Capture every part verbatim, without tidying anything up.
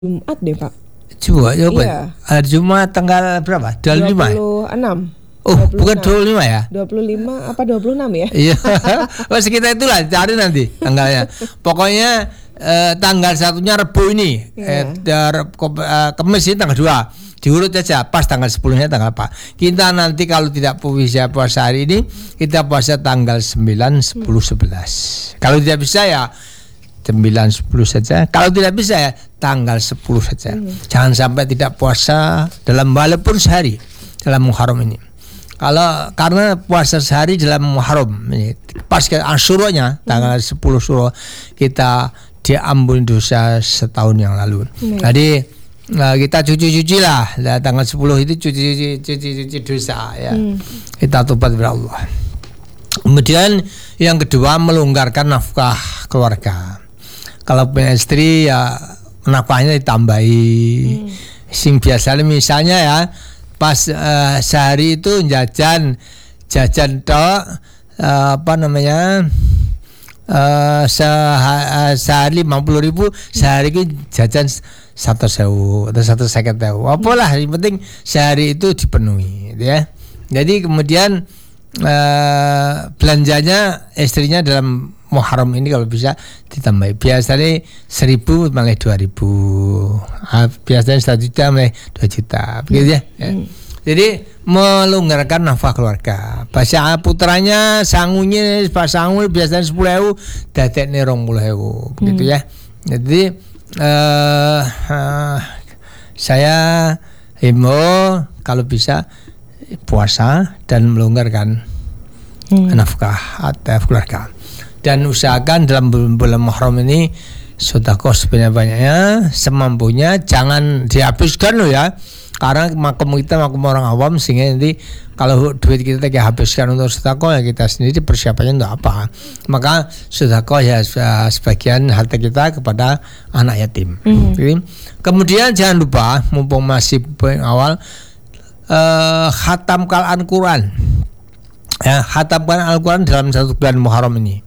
Jumat deh Pak. Jumat, ya Pak. Iya. Hari Jumat tanggal berapa? dua puluh lima. dua puluh enam. Oh, dua puluh enam. bukan dua puluh lima ya? dua puluh lima apa dua puluh enam ya? Iya. Oh, sekitar itulah, cari nanti tanggalnya. Pokoknya eh, tanggal satunya Rebu ini. Iya. Eh, dar, ke, eh, Kemis ini tanggal dua. Diurut aja pas tanggal sepuluh-nya tanggal apa. Kita nanti kalau tidak bisa puasa hari ini, kita puasa tanggal sembilan, sepuluh, sebelas. Kalau tidak bisa ya sembilan, sepuluh saja. Kalau tidak bisa ya tanggal sepuluh saja. Hmm. Jangan sampai tidak puasa dalam walaupun sehari dalam Muharram ini. Kalau karena puasa sehari dalam Muharram ini pas ke Asyuranya tanggal hmm. sepuluh Syuro kita diampuni dosa setahun yang lalu. Hmm. Jadi nah, kita cuci-cuci lah. Nah, tanggal sepuluh itu cuci-cuci cuci-cuci dosa ya. Hmm. Kita tobat kepada Allah. Kemudian yang kedua melonggarkan nafkah keluarga. Kalau punya istri ya nafkahnya ditambahi. Hmm. Sing biasanya misalnya ya pas uh, sehari itu jajan jajan tok uh, apa namanya uh, seha, uh, sehari lima puluh ribu, sehari itu jajan satu sewu atau satu seket sewu. Apalah yang penting sehari itu dipenuhi, gitu ya. Jadi kemudian uh, belanjanya istrinya dalam Muharram ini kalau bisa ditambah. Biasanya seribu malah dua ribu. Biasanya satu juta malah dua juta. Begitu ya. ya. Hmm. Jadi melonggarkan nafkah keluarga. Bahasa putranya sangunya pas sangu biasanya sepuluh ribu, dadekne rong puluh ribu. Begitu hmm. ya. Jadi uh, uh, saya himbau kalau bisa puasa dan melonggarkan hmm. nafkah atau keluarga. Dan usahakan dalam bulan Muharram ini sedekah sebanyak-banyaknya, semampunya, jangan dihabiskan loh ya. Karena makom kita makom orang awam, sehingga nanti kalau duit kita kita habiskan untuk sedekah ya kita sendiri persiapannya untuk apa. Maka sedekah ya sebagian harta kita kepada anak yatim. Mm-hmm. Kemudian jangan lupa mumpung masih awal uh, khatamkan Al-Quran. Ya, khatamkan Al-Quran dalam satu bulan Muharram ini.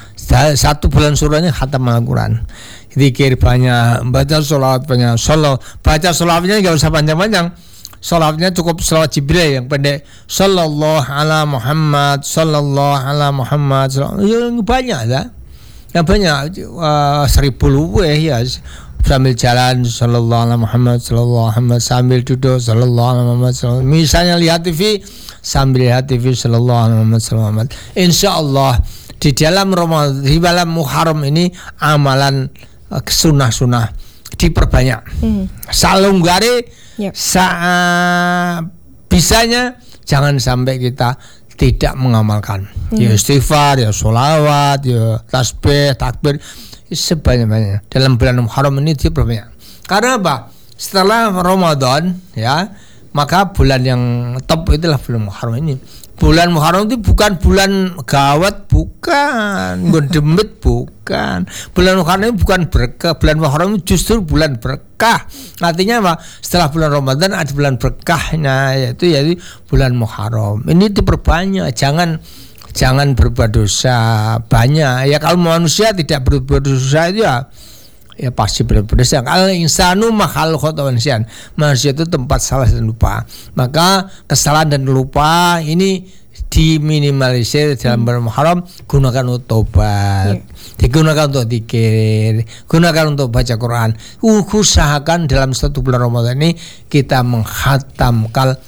Satu bulan surahnya khatam Al-Quran. Zikir banyak, baca sholawat banyak. Sholawat, baca sholawatnya nggak usah panjang-panjang. Sholawatnya cukup sholawat Jibril yang pendek. Sallallahu ala Muhammad, sallallahu ala Muhammad. Yang banyak lah. Yang banyak uh, seribu lebih ya. Sambil jalan sallallahu ala Muhammad, sallallahu Muhammad, sambil duduk sallallahu ala Muhammad, sallallahu. Misalnya lihat T V sambil lihat T V sallallahu ala Muhammad, sallallahu Muhammad. Insyaallah di dalam Ramadan, di dalam Muharram ini amalan uh, sunnah-sunnah diperbanyak. Hmm. Salunggare yep. sa uh, bisanya jangan sampai kita tidak mengamalkan. Hmm. Ya istighfar, ya sholawat, ya tasbih, takbir sebanyak-banyaknya. Dalam bulan Muharram ini diperbanyak. Karena apa? Setelah Ramadan ya, maka bulan yang top itulah bulan Muharram ini. Bulan Muharram itu bukan bulan gawat, bukan gondemit, bukan. Bulan Muharram ini bukan berkah. Bulan Muharram justru bulan berkah. Artinya apa? Setelah bulan Ramadan ada bulan berkahnya, yaitu yaitu bulan Muharram. Ini diperbanyak. Jangan jangan berbuat dosa banyak. Ya kalau manusia tidak berbuat dosa itu ya ya pasti berbuat dosa. Al insanu mahal khotawan nisyan. Manusia itu tempat salah dan lupa. Maka kesalahan dan lupa ini diminimalisir dalam bulan Muharram. Gunakan untuk tobat, yeah. digunakan untuk zikir, gunakan untuk baca Quran. Usahakan dalam satu bulan Ramadan ini kita menghatamkan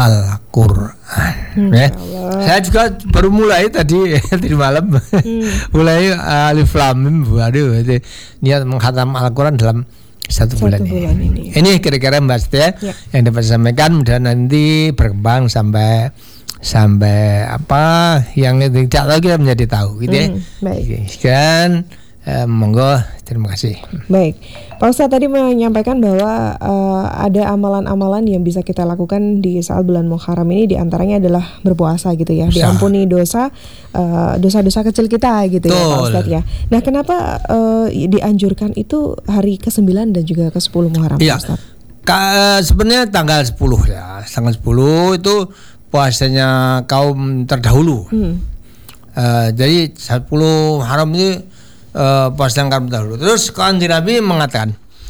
Al-Quran. Hmm, ya. Saya juga baru mulai tadi tadi malam hmm. mulai uh, Alif Lam Mim. Waduh, niat menghatam Al-Quran dalam satu, satu bulan, bulan ini. ini. Ini kira-kira Mbak Setia ya. yang dapat saya sampaikan. Dan nanti berkembang sampai sampai apa yang tidak tahu kita menjadi tahu, gitu hmm, ya. Baik. Sekian. Eh, monggo, terima kasih. Baik, Pak Ustadz tadi menyampaikan bahwa uh, ada amalan-amalan yang bisa kita lakukan di saat bulan Muharram ini, diantaranya adalah berpuasa gitu ya, Usah. diampuni dosa uh, dosa-dosa kecil kita gitu. Betul. Ya Pak Ustadz ya. Nah kenapa uh, dianjurkan itu hari kesembilan dan juga kesepuluh Muharram ya. Pak Ustadz? Ka- sebenarnya tanggal sepuluh ya, tanggal sepuluh itu puasanya kaum terdahulu. Hmm. Uh, jadi sepuluh Muharram itu Uh, pas yang kamu tahu. Terus kanjeng Nabi mengatakan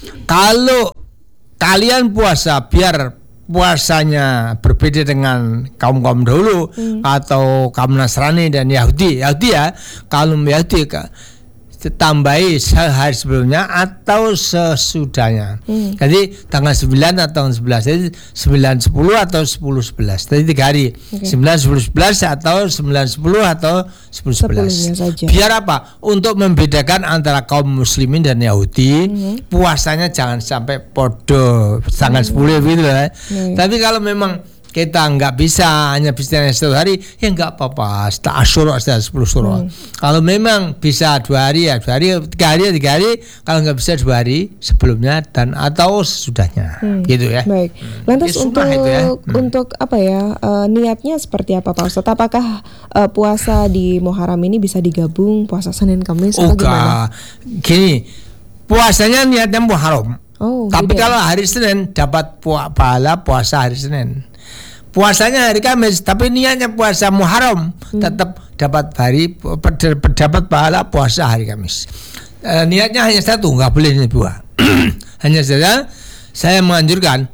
Kalau kalian puasa biar puasanya berbeda dengan kaum-kaum dahulu hmm. atau kaum Nasrani dan Yahudi. Yahudi ya, kalau Yahudi tambahi sehari sebelumnya atau sesudahnya. Hmm. Jadi tanggal sembilan atau sebelas. Jadi sembilan sepuluh atau sepuluh sebelas. Jadi tiga hari. Okay. sembilan sepuluh sebelas atau sembilan sepuluh atau sepuluh sebelas. Biar apa? Untuk membedakan antara kaum muslimin dan Yahudi, hmm. puasanya jangan sampai podo tanggal hmm. sepuluh gitu ya. Hmm. Tapi kalau memang kita nggak bisa hanya bisa satu hari, ya nggak apa-apa. Setelah Asyura, setelah sepuluh Syura. Hmm. Kalau memang bisa dua hari ya dua hari, tiga hari ya tiga hari. Kalau nggak bisa dua hari sebelumnya dan atau sesudahnya, hmm. gitu ya. Baik. Lantas ya, untuk ya. hmm. untuk apa ya uh, niatnya seperti apa Pak Ustadz? Apakah uh, puasa di Muharram ini bisa digabung puasa Senin Kamis atau gimana? Gini, puasanya niatnya Muharram. Oh, tapi beda. Kalau hari Senin dapat pu- pahala puasa hari Senin. Puasanya hari Kamis, tapi niatnya puasa Muharram, hmm. tetap dapat hari dapat pahala puasa hari Kamis. E, niatnya hanya satu, nggak boleh dua. Hanya saja saya menganjurkan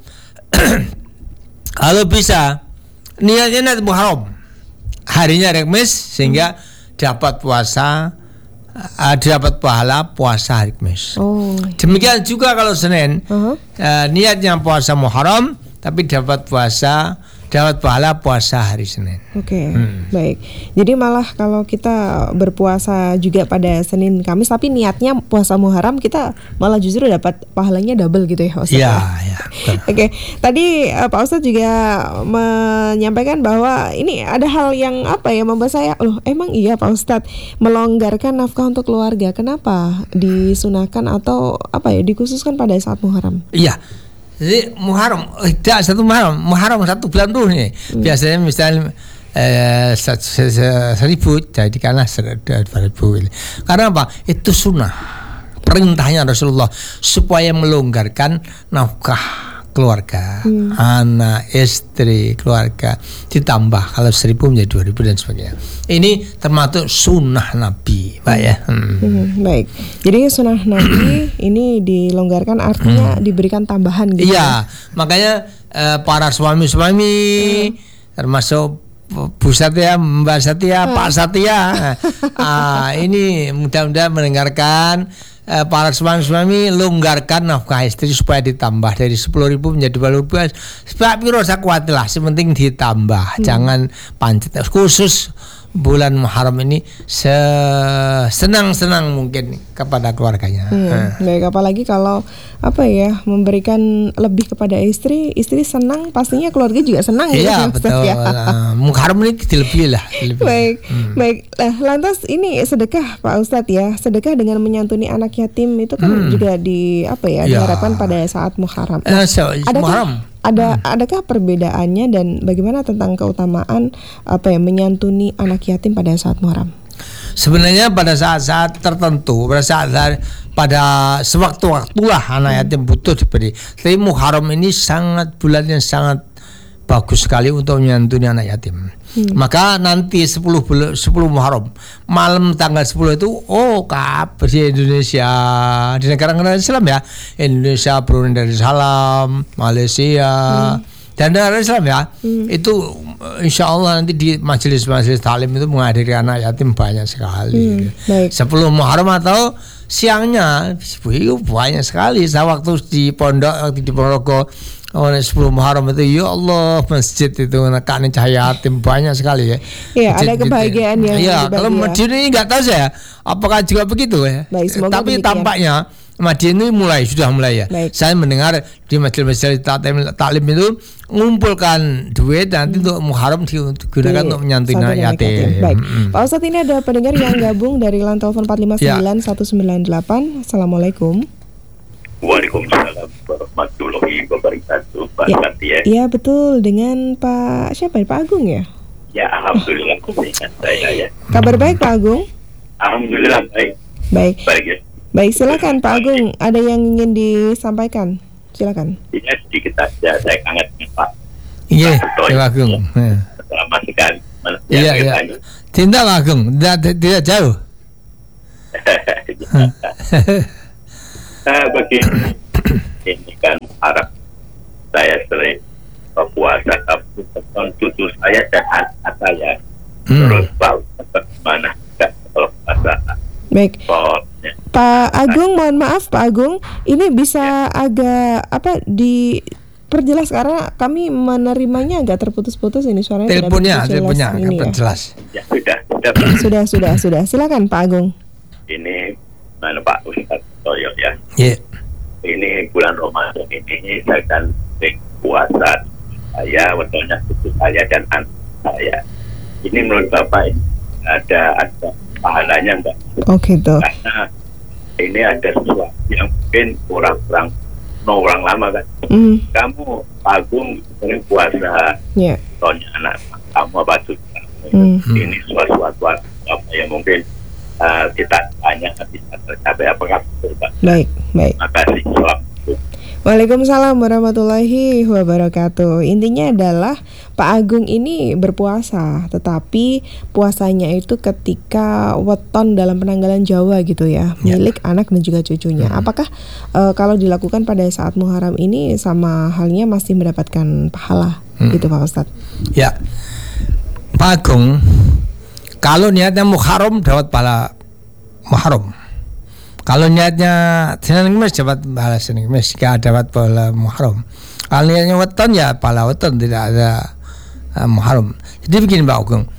kalau bisa niatnya nanti Muharram, harinya hari Kamis sehingga hmm. dapat puasa uh, dapat pahala puasa hari Kamis. Oh. Demikian juga kalau Senin, uh-huh. uh, niatnya puasa Muharram tapi dapat puasa dapat pahala puasa hari Senin. Oke, okay, hmm. baik. Jadi malah kalau kita berpuasa juga pada Senin Kamis, tapi niatnya puasa Muharram, kita malah justru dapat pahalanya double gitu ya, Pak Ustadz? Iya, ya. Oke, okay. Tadi uh, Pak Ustadz juga menyampaikan bahwa ini ada hal yang apa ya membuat saya, loh emang iya Pak Ustadz melonggarkan nafkah untuk keluarga, kenapa disunahkan atau apa ya dikhususkan pada saat Muharram? Iya. Jadi Muharram, tidak satu Muharram, Muharram satu bulan dulu nih. Hmm. Biasanya misalnya eh, seribu, jadikanlah dua ribu. Karena apa? Itu sunnah, perintahnya Rasulullah supaya melonggarkan nafkah keluarga, hmm. anak, istri, keluarga ditambah kalau seribu menjadi dua ribu dan sebagainya. Ini termasuk sunnah Nabi, Pak ya. Hmm. Hmm, baik. Jadi sunnah Nabi ini dilonggarkan artinya hmm. diberikan tambahan gitu. Iya, makanya eh, para suami-suami hmm. termasuk Bu Satya, Mbak Satya, hmm. Pak Satya, ah, ini mudah-mudahan mendengarkan. Para suami-suami longgarkan nafkah istri supaya ditambah dari sepuluh ribu menjadi dua ribu. Sebab piro sak kuat lah, sepenting ditambah. Hmm. Jangan pancet. Khusus bulan Muharram ini senang-senang mungkin kepada keluarganya. Hmm, nah. Baik, apalagi kalau apa ya memberikan lebih kepada istri, istri senang, pastinya keluarga juga senang. Iya, ya, betul. Ya. Uh, Muharram ini dilebih lah. Dilebih. Baik, hmm. baik. Nah, lantas ini sedekah Pak Ustadz ya, sedekah dengan menyantuni anak yatim itu kan hmm. juga di apa ya, ya diharapkan pada saat Muharram. Nah, uh, so, adakah, Muharram. Ada, hmm. adakah perbedaannya dan bagaimana tentang keutamaan apa ya menyantuni anak yatim pada saat Muharram? Sebenarnya pada saat-saat tertentu, pada saat-saat pada sewaktu-waktulah anak yatim butuh diberi. Tapi Muharram ini sangat bulan yang sangat bagus sekali untuk menyantuni anak yatim. Hmm. Maka nanti sepuluh Muharram malam tanggal sepuluh itu oh kabar di Indonesia, di negara-negara Islam ya, Indonesia, Brunei Darussalam, Malaysia hmm. dan negara Islam ya, hmm. itu insya Allah nanti di majelis-majelis taklim itu menghadiri anak yatim banyak sekali. Hmm. sepuluh Muharram atau siangnya itu banyak sekali. Saya waktu di pondok, waktu di Ponorogo oh, sepuluh Muharram itu ya Allah masjid itu nekani cahaya yatim banyak sekali ya. Iya, ada kebahagiaan yang ya, kalau Madinah ini nggak tahu saya apakah juga begitu ya. Baik, tapi demikian. Tampaknya Madinah ini mulai sudah mulai ya. Baik. Saya mendengar di majelis-majelis taklim itu mengumpulkan duit nanti hmm. untuk Muharram digunakan untuk menyantuni yatim. Baik. Hmm. Pak Ustadz, ini ada pendengar yang gabung dari line telepon empat lima sembilan satu sembilan delapan. Assalamualaikum. Waalaikumsalam warahmatullahi wabarakatuh. Pak ya, ya. Iya betul, dengan Pak siapa ya, Pak Agung ya? Ya alhamdulillah dengan saya ya. Kabar baik Pak Agung? Alhamdulillah baik. Baik. Baik ya. Baik, silakan Pak Agung, ada yang ingin disampaikan? Silakan. Ini sedikit saja, saya kangen Pak. Iya, Pak Agung. Selamat sekali. Iya, iya. Cinta Pak Agung, tidak tidak jauh. Uh, begini, ini kan harap saya sering berpuasa tapi beton cucu saya dan anak saya Hmm. terus tahu bagaimana tidak kalau puasa. Baik. Soalnya Pak Agung, mohon maaf Pak Agung, ini bisa agak apa diperjelas karena kami menerimanya agak terputus-putus ini suaranya Teleponnya, tidak begitu teleponnya jelas ini nggak ya. jelas. ya sudah sudah Sudah, sudah, sudah. Silakan Pak Agung. ini mana Pak Ustadz Toyo ya. Iya. Ini bulan Ramadan ini saya kan sering puasa saya, betulnya cucu saya dan anak saya. Ini menurut Bapak ini ada ada pahalanya enggak? Oh gitu. Karena ini ada sesuatu yang mungkin orang-orang no orang lama kan. Hmm, Kamu Pak Agung sering puasa, ya. soalnya anak kamu apa cucu kamu. Hmm. Ini sesuatu apa yang mungkin uh, kita tanya bisa tercapai, apakah betul Pak? Baik, baik. Terima kasih. Assalamualaikum. Waalaikumsalam warahmatullahi wabarakatuh. Intinya adalah Pak Agung ini berpuasa, tetapi puasanya itu ketika weton dalam penanggalan Jawa gitu ya, milik anak dan juga cucunya. Apakah eh, kalau dilakukan pada saat Muharram ini sama halnya masih mendapatkan pahala gitu Pak Ustadz? Ya, Pak Agung, kalau niatnya Muharram dapat pahala Muharram. Kalau niatnya Senin Kemis dapat pahala Senin Kemis, jika dapat pahala Muharram. Kalau niatnya weton ya pahala weton, tidak ada uh, Muharram. Jadi begini Pak Agung,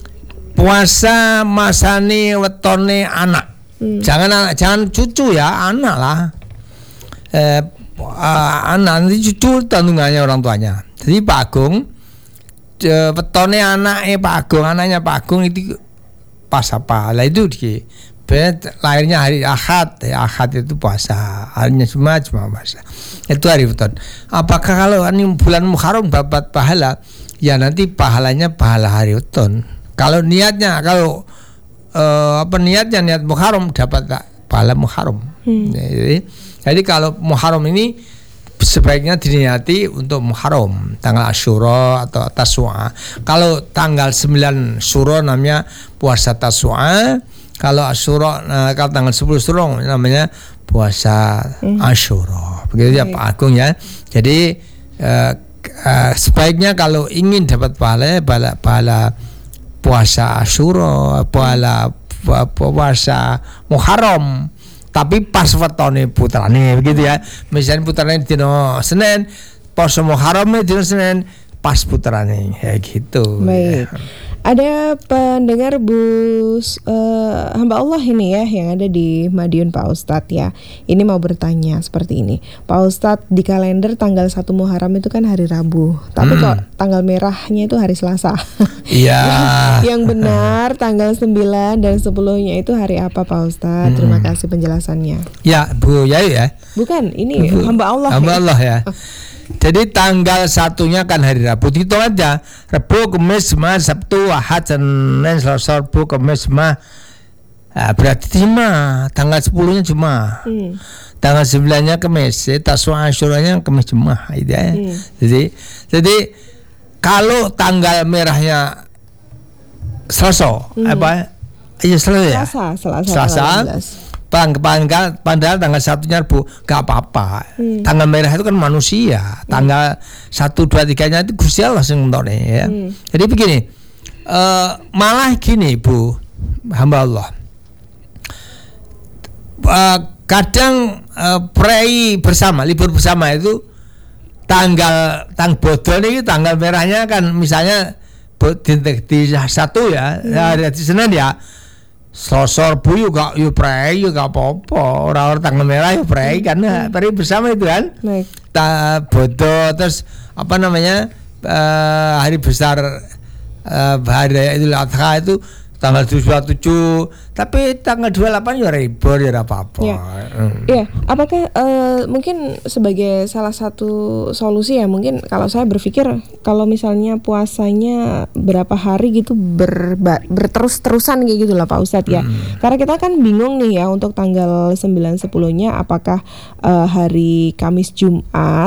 puasa masane wetone anak, hmm. jangan anak, jangan cucu ya, anak lah. Eh, uh, anak nanti cucu tanggungannya orang tuanya. Jadi Pak Agung, wetone anaknya Pak Agung, anaknya Pak Agung itu pas apa? Lah itu di Bet, lahirnya hari Ahad, ya Ahad itu puasa, harinya Jumat cuma puasa. Itu hari weton. Apakah kalau ini bulan Muharram dapat pahala? Ya nanti pahalanya pahala hari weton. Kalau niatnya, kalau uh, apa niatnya niat Muharram dapat pahala Muharram. Hmm. Jadi, jadi kalau Muharram ini sebaiknya diniati untuk Muharram, tanggal Asyura atau Tasua. Kalau tanggal sembilan Syuro namanya puasa Tasua. Kalau Asyura, nah, kalau tanggal sepuluh Syuro namanya puasa hmm. Asyura. Begitu ya Pak Agung ya. Jadi uh, uh, sebaiknya kalau ingin dapat pahala, pahala, pahala puasa Asyura, pahala puasa Muharram, tapi pas wetone putrane begitu ya. Misalnya putrane dino Senin, puasa Muharram dino Senin, pas putrane ya gitu. Baik. Ya. Ada pendengar bus uh, hamba Allah ini ya yang ada di Madiun Pak Ustadz ya. Ini mau bertanya seperti ini. Pak Ustadz, di kalender tanggal satu Muharram itu kan hari Rabu. Tapi hmm. kok tanggal merahnya itu hari Selasa. Iya. Yang benar tanggal sembilan dan sepuluh-nya itu hari apa Pak Ustadz? Hmm. Terima kasih penjelasannya. Ya Bu Yayu ya. Bukan, ini Bu, hamba Allah. Hamba ya. Allah ya. Jadi tanggal satunya kan hari Rabu, hitung aja Rabu, Kamis, Jumat, Sabtu, Ahad, Senin, Selasa, Rabu, Kamis, Jumat. Nah, berarti lima. Tanggal sepuluhnya Jumat. Hmm. Tanggal sembilannya Kamis, Taswa Asyuranya Kamis Jumat. Gitu ya. Hmm. Jadi, jadi kalau tanggal merahnya Selasa, hmm. apa? Iya Selasa ya. Selasa, Selasa. Selasa. Panggal, padahal tanggal satunya Rabu gak apa-apa. Hmm. Tanggal merah itu kan manusia. Tanggal satu dua tiganya itu Gusti Allah sing ngentone ya. Hmm. Jadi begini, uh, malah gini Bu, hamba Allah. Uh, kadang uh, prei bersama, libur bersama itu tanggal tang bodol ini tanggal merahnya kan misalnya di, di satu ya, hmm. hari Senin ya. Selasa Bu juga yuk prei juga apa-apa. Orang-orang tanggal merah yuk prei hmm. karena prei bersama itu kan. Baik. Ta bodoh terus apa namanya uh, hari besar uh, hari raya Idul Adha itu tanggal dua puluh tujuh, tapi tanggal dua puluh delapan ya libur ya apa-apa. Iya. Hmm. Ya, apakah uh, mungkin sebagai salah satu solusi ya, mungkin kalau saya berpikir kalau misalnya puasanya berapa hari gitu ber, berterus-terusan kayak gitu lah Pak Ustadz ya. Hmm. Karena kita kan bingung nih ya untuk tanggal sembilan sepuluh-nya apakah uh, hari Kamis Jumat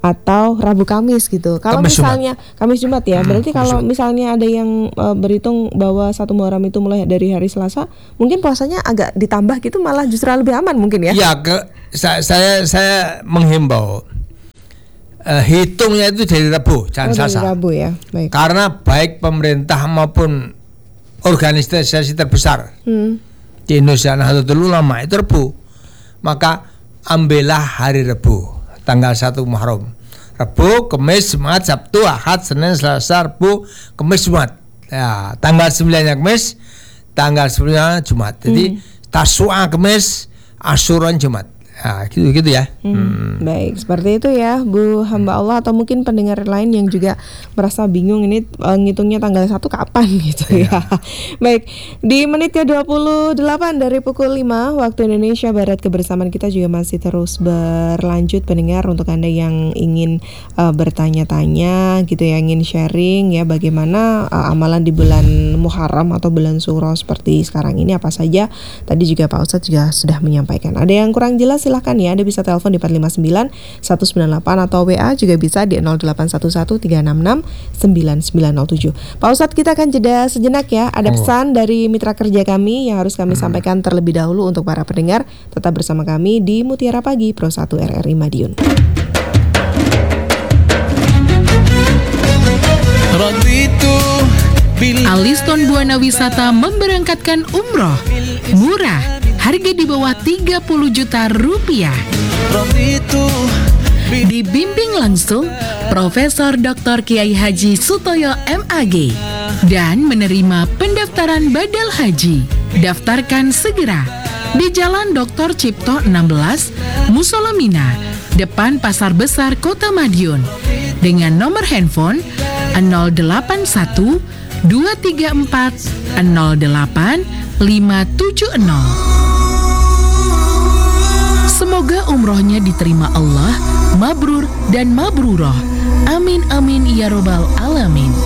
atau Rabu Kamis gitu. Kalau Kamis, misalnya Jumat. Kamis Jumat ya, berarti Hmm, kalau Jumat. misalnya ada yang uh, berhitung bahwa satu Muharram itu mulai dari hari Selasa, mungkin puasanya agak ditambah gitu, malah justru lebih aman mungkin ya? Ya, ke, saya, saya saya menghimbau uh, hitungnya itu dari Rabu, jangan Oh, dari Selasa. Rabu ya, baik. Karena baik pemerintah maupun organisasi terbesar Hmm. di Indonesia, Nahdlatul Ulama itu Rabu. Maka ambillah hari Rabu, tanggal satu Muharram. Rabu, Kamis, Jumat, Sabtu, Ahad, Senin, Selasa, Rabu, Kamis, Jumat. Ya, tanggal sembilan Kamis, tanggal sepuluh Jumat. Jadi Hmm. Tasua Kamis, Asyura Jumat. Ya, gitu gitu ya. Hmm, Hmm. Baik, seperti itu ya Bu hamba Allah, atau mungkin pendengar lain yang juga merasa bingung ini uh, ngitungnya tanggal satu kapan gitu ya. Baik, di menit ke dua puluh delapan dari pukul lima waktu Indonesia Barat, kebersamaan kita juga masih terus berlanjut pendengar. Untuk Anda yang ingin uh, bertanya-tanya gitu ya, ingin sharing ya bagaimana uh, amalan di bulan Muharram atau bulan Suro seperti sekarang ini apa saja. Tadi juga Pak Ustadz juga sudah menyampaikan. Ada yang kurang jelas silahkan ya, Anda bisa telepon di empat lima sembilan satu sembilan delapan atau W A juga bisa di nol delapan satu satu tiga enam enam sembilan sembilan nol tujuh. Pak Ustadz, kita akan jeda sejenak ya. Ada pesan dari mitra kerja kami yang harus kami sampaikan terlebih dahulu untuk para pendengar. Tetap bersama kami di Mutiara Pagi Pro satu R R I Madiun. Aliston Buana Wisata memberangkatkan umroh murah, harga di bawah tiga puluh juta rupiah. Dibimbing langsung Profesor Doktor Kiai Haji Sutoyo M A G dan menerima pendaftaran badal haji. Daftarkan segera di Jalan Doktor Cipto enam belas, Musola Mina, depan Pasar Besar Kota Madiun, dengan nomor handphone nol delapan satu dua tiga empat nol delapan lima tujuh nol. Semoga umrohnya diterima Allah, mabrur dan mabruroh. Amin amin ya robbal alamin.